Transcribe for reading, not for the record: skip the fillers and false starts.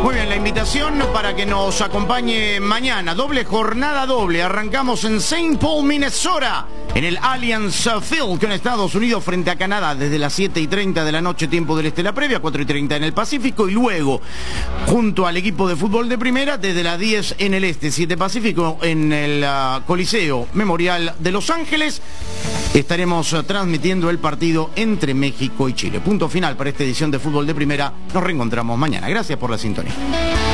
Muy bien, la invitación para que nos acompañe mañana. Jornada doble. Arrancamos en St. Paul, Minnesota, en el Allianz Field con Estados Unidos frente a Canadá desde las 7:30 de la noche, tiempo del este, la previa, 4:30 en el Pacífico, y luego junto al equipo de fútbol de primera desde las 10 en el este, 7 Pacífico, en el Coliseo Memorial de Los Ángeles. Estaremos transmitiendo el partido entre México y Chile. Punto final para esta edición de Fútbol de Primera. Nos reencontramos mañana. Gracias por la sintonía.